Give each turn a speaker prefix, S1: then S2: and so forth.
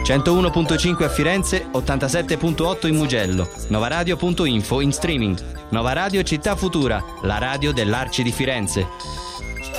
S1: 101.5 a Firenze, 87.8 in Mugello, novaradio.info in streaming. Nova Radio Città Futura, la radio dell'Arci di Firenze.